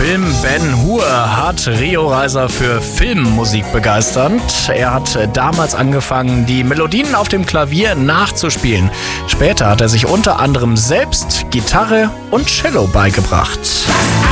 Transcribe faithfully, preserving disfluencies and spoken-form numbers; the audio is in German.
Film Ben-Hur hat Rio Reiser für Filmmusik begeistert. Er hat damals angefangen, die Melodien auf dem Klavier nachzuspielen. Später hat er sich unter anderem selbst Gitarre und Cello beigebracht.